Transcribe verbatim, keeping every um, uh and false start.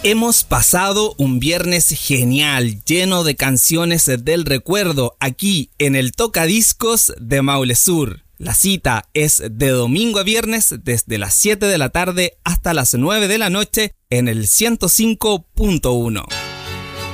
Hemos pasado un viernes genial, lleno de canciones del recuerdo, aquí en el Tocadiscos de Maule Sur. La cita es de domingo a viernes desde las siete de la tarde hasta las nueve de la noche en el ciento cinco punto uno.